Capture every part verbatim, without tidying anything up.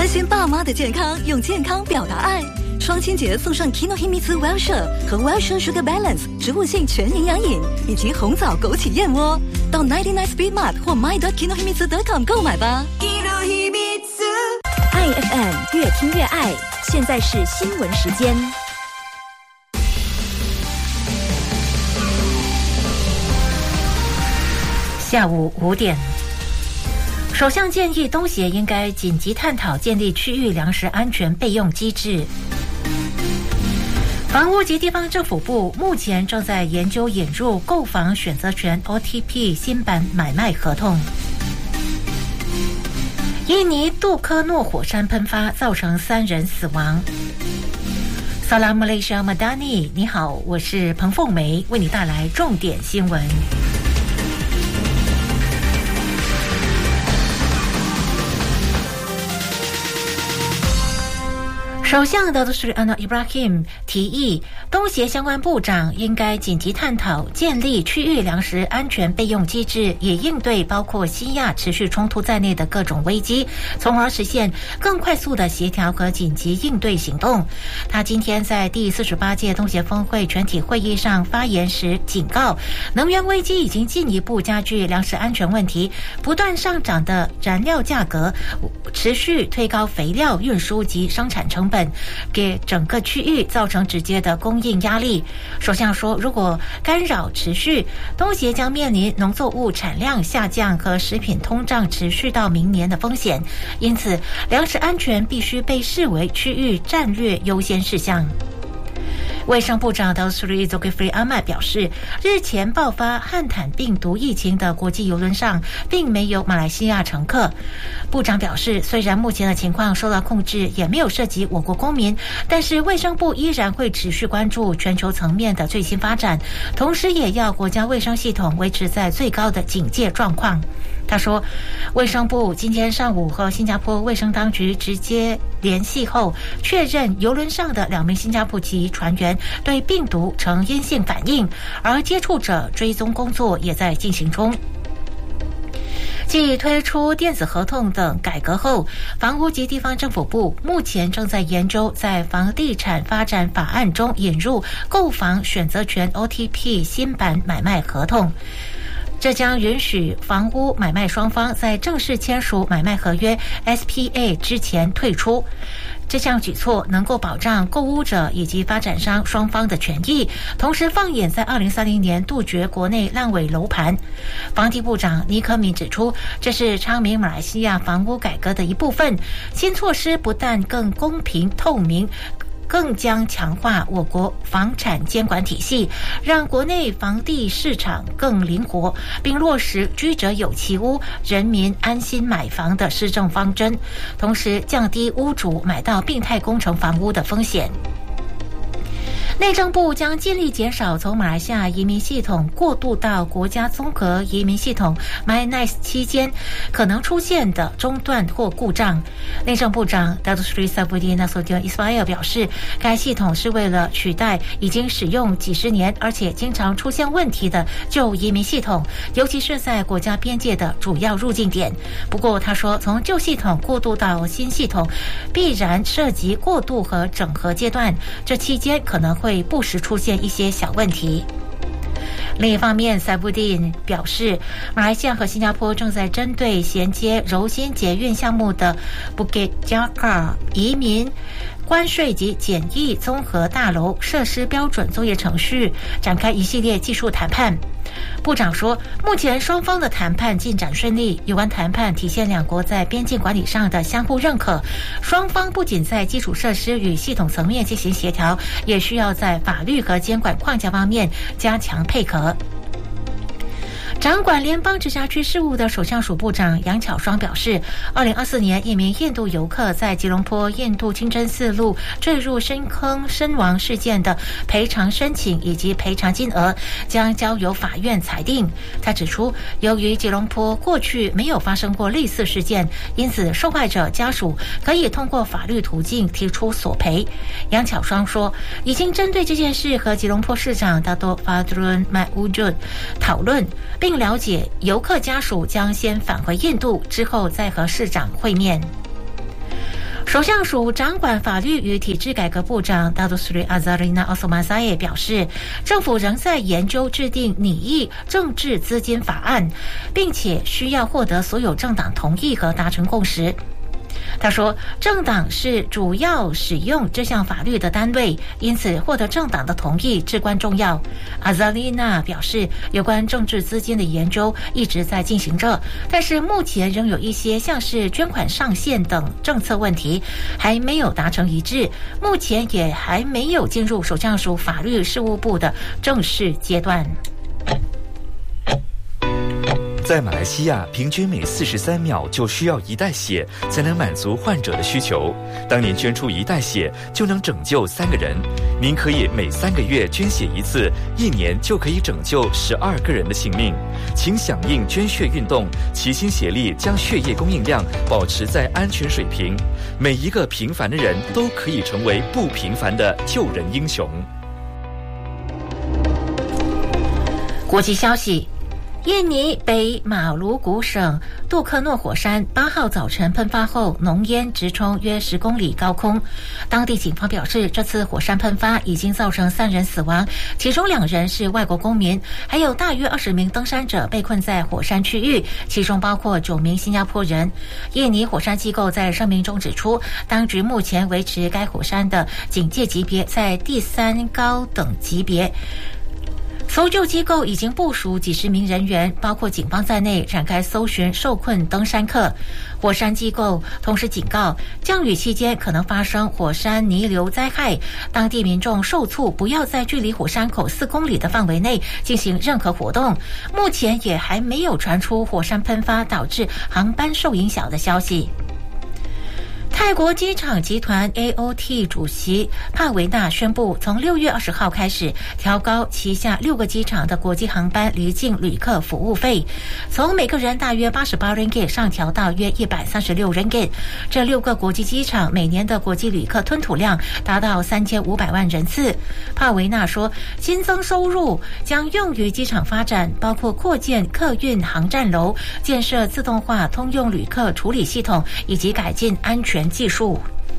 关心爸妈的健康，用健康表达爱。双亲节送上 Kinohimitsu Welshire 和 Welshire Sugar Balance 植物性全营养饮，以及红枣枸杞燕窝。到九十九 Speed Mart 或 my dot kinohimitsu dot com 购买吧。 爱 F M 越听越爱，现在是新闻时间。 下午五点，首相建议东协应该紧急探讨建立区域粮食安全备用机制。房屋及地方政府部目前正在研究引入购房选择权 O T P 新版买卖合同。印尼杜科诺火山喷发造成三人死亡。Salam Malaysia Madani， 你好，我是彭凤梅，为你带来重点新闻。首相达杜斯里安诺伊布拉希姆提议，东协相关部长应该紧急探讨建立区域粮食安全备用机制，以应对包括西亚持续冲突在内的各种危机，从而实现更快速的协调和紧急应对行动。他今天在第四十八届东协峰会全体会议上发言时警告，能源危机已经进一步加剧粮食安全问题，不断上涨的燃料价格持续推高肥料运输及生产成本，给整个区域造成直接的供应压力。首相说，如果干扰持续，东协将面临农作物产量下降和食品通胀持续到明年的风险，因此粮食安全必须被视为区域战略优先事项。卫生部长达苏里佐克弗里阿麦表示，日前爆发汉坦病毒疫情的国际邮轮上并没有马来西亚乘客。部长表示，虽然目前的情况受到控制，也没有涉及我国公民，但是卫生部依然会持续关注全球层面的最新发展，同时也要国家卫生系统维持在最高的警戒状况。他说，卫生部今天上午和新加坡卫生当局直接联系后，确认邮轮上的两名新加坡籍船员对病毒呈阴性反应，而接触者追踪工作也在进行中。继推出电子合同等改革后，房屋及地方政府部目前正在研究在房地产发展法案中引入购房选择权 O T P 新版买卖合同。这将允许房屋买卖双方在正式签署买卖合约 S P A 之前退出。这项举措能够保障购屋者以及发展商双方的权益，同时放眼在二零三零年杜绝国内烂尾楼盘。房地部长尼可敏指出，这是昌明马来西亚房屋改革的一部分。新措施不但更公平透明，更将强化我国房产监管体系，让国内房地市场更灵活，并落实居者有其屋、人民安心买房的施政方针，同时降低屋主买到病态工程房屋的风险。内政部将尽力减少从马来西亚移民系统过渡到国家综合移民系统 MyNice 期间可能出现的中断或故障。内政部长 Datuk Seri Saifuddin Nasution Ismail 表示，该系统是为了取代已经使用几十年而且经常出现问题的旧移民系统，尤其是在国家边界的主要入境点。不过他说，从旧系统过渡到新系统必然涉及过渡和整合阶段，这期间可能会会不时出现一些小问题。另一方面，塞布丁表示，马来西亚和新加坡正在针对衔接柔新捷运项目的 Bukit Jalil 移民关税及检疫综合大楼设施标准作业程序展开一系列技术谈判。部长说，目前双方的谈判进展顺利，有关谈判体现两国在边境管理上的相互认可，双方不仅在基础设施与系统层面进行协调，也需要在法律和监管框架方面加强配合。掌管联邦直辖区事务的首相署部长杨巧双表示，二零二四年一名印度游客在吉隆坡印度清真寺路坠入深坑身亡事件的赔偿申请以及赔偿金额将交由法院裁定。他指出，由于吉隆坡过去没有发生过类似事件，因此受害者家属可以通过法律途径提出索赔。杨巧双说，已经针对这件事和吉隆坡市长大多法杜伦麦乌顿讨论，并了解游客家属将先返回印度，之后再和市长会面。 首相署掌管法律与体制改革部长 Datuk Seri Azarina Osman表示，政府仍在研究制定拟议政治资金法案，并且需要获得所有政党同意和达成共识。他说，政党是主要使用这项法律的单位，因此获得政党的同意至关重要。阿扎丽娜表示，有关政治资金的研究一直在进行着，但是目前仍有一些像是捐款上限等政策问题还没有达成一致，目前也还没有进入首相署法律事务部的正式阶段。 在马来西亚，平均每四十三秒就需要一袋血才能满足患者的需求。当您捐出一袋血，就能拯救三个人。您可以每三个月捐血一次，一年就可以拯救十二个人的性命。请响应捐血运动，齐心协力将血液供应量保持在安全水平。每一个平凡的人都可以成为不平凡的救人英雄。 国际消息。印尼北马鲁古省杜克诺火山八号早晨喷发后，浓烟直冲约十公里高空。当地警方表示，这次火山喷发已经造成三人死亡，其中两人是外国公民，还有大约二十名登山者被困在火山区域，其中包括九名新加坡人。印尼火山机构在声明中指出，当局目前维持该火山的警戒级别在第三高等级别。搜救机构已经部署几十名人员，包括警方在内，展开搜寻受困登山客。火山机构同时警告，降雨期间可能发生火山泥流灾害，当地民众受促不要在距离火山口四公里的范围内进行任何活动。目前也还没有传出火山喷发导致航班受影响的消息。泰国机场集团 A O T 主席帕维纳宣布，从六月二十号开始调高旗下六个机场的国际航班离境旅客服务费，从每个人大约八十八 ringgit 上调到约一百三十六 ringgit。这六个国际机场每年的国际旅客吞吐量达到三千五百万人次。帕维纳说，新增收入将用于机场发展，包括扩建客运航站楼、建设自动化通用旅客处理系统以及改进安全技术。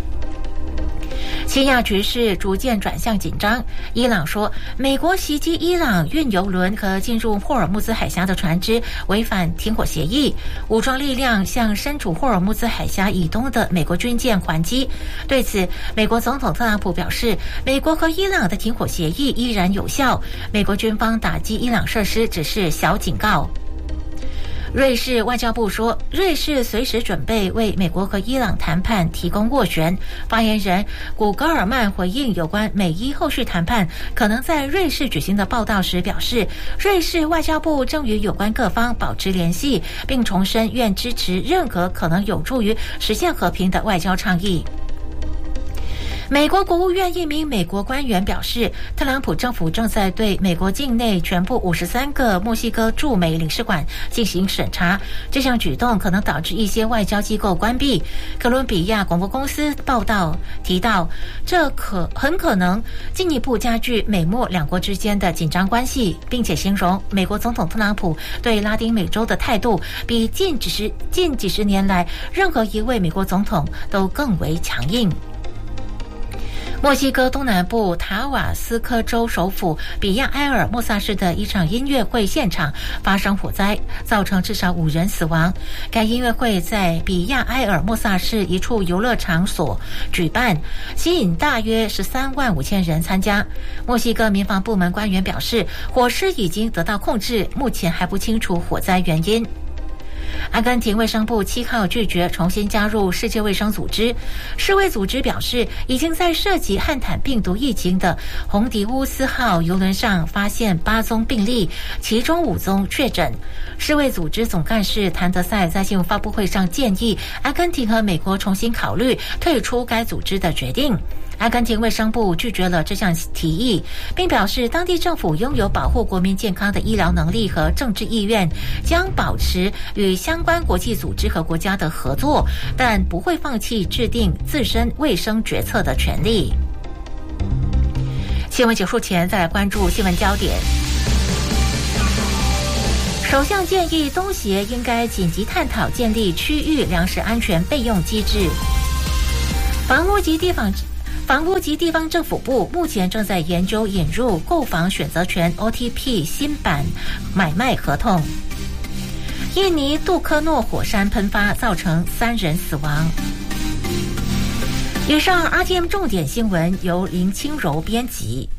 西亚局势逐渐转向紧张。伊朗说，美国袭击伊朗运油轮和进入霍尔木兹海峡的船只违反停火协议，武装力量向身处霍尔木兹海峡以东的美国军舰还击。对此，美国总统特朗普表示，美国和伊朗的停火协议依然有效，美国军方打击伊朗设施只是小警告。瑞士外交部说，瑞士随时准备为美国和伊朗谈判提供斡旋。发言人古格尔曼回应有关美伊后续谈判可能在瑞士举行的报道时表示，瑞士外交部正与有关各方保持联系，并重申愿支持任何可能有助于实现和平的外交倡议。美国国务院一名美国官员表示，特朗普政府正在对美国境内全部五十三个墨西哥驻美领事馆进行审查，这项举动可能导致一些外交机构关闭。哥伦比亚广播公司报道提到，这可很可能进一步加剧美墨两国之间的紧张关系，并且形容美国总统特朗普对拉丁美洲的态度比近几十近几十年来任何一位美国总统都更为强硬。墨西哥东南部塔瓦斯科州首府比亚埃尔莫萨市的一场音乐会现场发生火灾，造成至少五人死亡。该音乐会在比亚埃尔莫萨市一处游乐场所举办，吸引大约十三万五千人参加。墨西哥民防部门官员表示，火势已经得到控制，目前还不清楚火灾原因。阿根廷卫生部七号拒绝重新加入世界卫生组织。世卫组织表示，已经在涉及汉坦病毒疫情的洪迪乌斯号邮轮上发现八宗病例，其中五宗确诊。世卫组织总干事谭德赛在新闻发布会上建议阿根廷和美国重新考虑退出该组织的决定。阿根廷卫生部拒绝了这项提议，并表示当地政府拥有保护国民健康的医疗能力和政治意愿，将保持与相关国际组织和国家的合作，但不会放弃制定自身卫生决策的权利。新闻结束前，再来关注新闻焦点。首相建议东协应该紧急探讨建立区域粮食安全备用机制。 房屋及地方房屋及地方政府部目前正在研究引入购房选择权 O T P 新版买卖合同。印尼杜科诺火山喷发造成三人死亡。以上 R T M 重点新闻由林清柔编辑，